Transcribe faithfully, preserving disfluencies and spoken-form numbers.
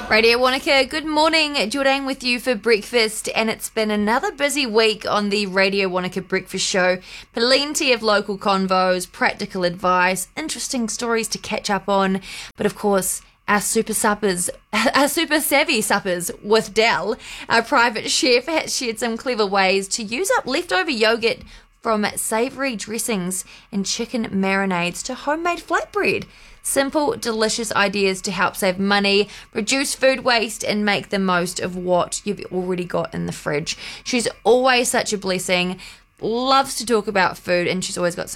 Radio Wanaka, good morning. Jordan with you for breakfast, and it's been another busy week on the Radio Wanaka Breakfast Show. Plenty of local convos, practical advice, interesting stories to catch up on, but of course, our super suppers, our super savvy suppers with Dell, our private chef, has shared some clever ways to use up leftover yogurt from savoury dressings and chicken marinades to homemade flatbread. Simple, delicious ideas to help save money, reduce food waste, and make the most of what you've already got in the fridge. She's always such a blessing, loves to talk about food, and she's always got some